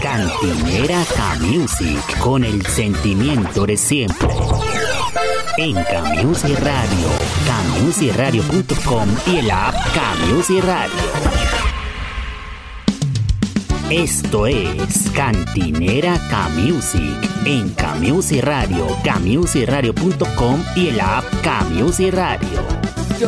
Cantinera K-Music, con el sentimiento de siempre. En K-Music Radio, kmusicradio.com y el app K-Music Radio. Esto es Cantinera K-Music en K-Music Radio, kmusicradio.com y el app K-Music Radio. Yo